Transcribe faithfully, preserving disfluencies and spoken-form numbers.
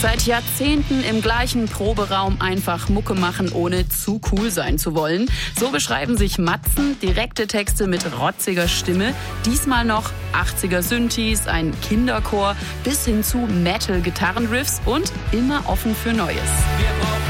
Seit Jahrzehnten im gleichen Proberaum einfach Mucke machen, ohne zu cool sein zu wollen. So beschreiben sich Matzen, direkte Texte mit rotziger Stimme. Diesmal noch achtziger Synthes, ein Kinderchor bis hin zu Metal-Gitarrenriffs und immer offen für Neues.